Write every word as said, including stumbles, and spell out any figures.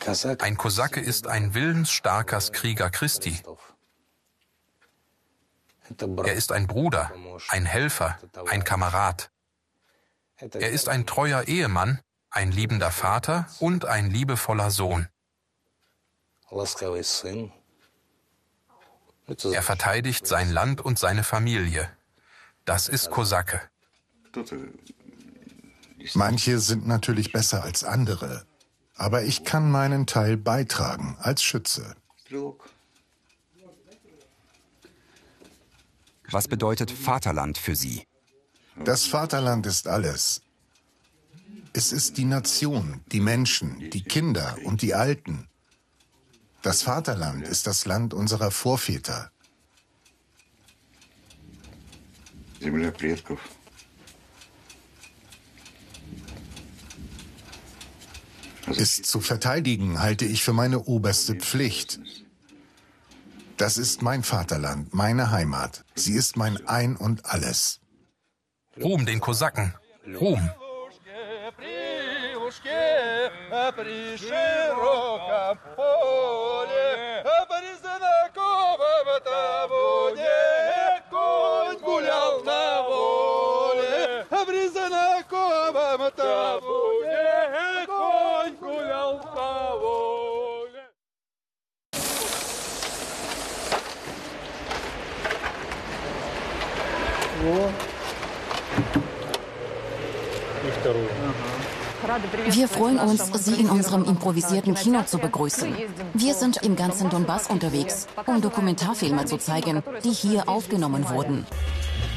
Ein Kosake ist ein willensstarker Krieger Christi. Er ist ein Bruder, ein Helfer, ein Kamerad. Er ist ein treuer Ehemann, ein liebender Vater und ein liebevoller Sohn. Er verteidigt sein Land und seine Familie. Das ist Kosake. Manche sind natürlich besser als andere, aber ich kann meinen Teil beitragen als Schütze. Was bedeutet Vaterland für Sie? Das Vaterland ist alles. Es ist die Nation, die Menschen, die Kinder und die Alten. Das Vaterland ist das Land unserer Vorväter. Es zu verteidigen, halte ich für meine oberste Pflicht. Das ist mein Vaterland, meine Heimat. Sie ist mein Ein und Alles. Ruhm den Kosaken! Ruhm! Wir freuen uns, Sie in unserem improvisierten Kino zu begrüßen. Wir sind im ganzen Donbass unterwegs, um Dokumentarfilme zu zeigen, die hier aufgenommen wurden.